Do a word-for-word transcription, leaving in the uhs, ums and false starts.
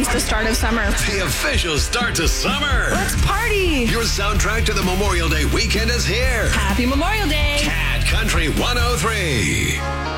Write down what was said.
the start of summer. The official start to summer. Let's party. Your soundtrack to the Memorial Day weekend is here. Happy Memorial Day. Cat Country one oh three.